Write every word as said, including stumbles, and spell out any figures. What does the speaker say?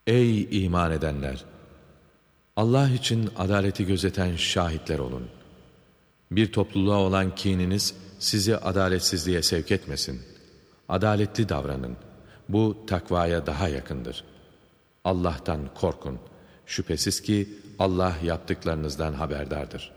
Ey iman edenler! Allah için adaleti gözeten şahitler olun. Bir topluluğa olan kininiz sizi adaletsizliğe sevk etmesin. Adaletli davranın. Bu takvaya daha yakındır. Allah'tan korkun. Şüphesiz ki Allah yaptıklarınızdan haberdardır.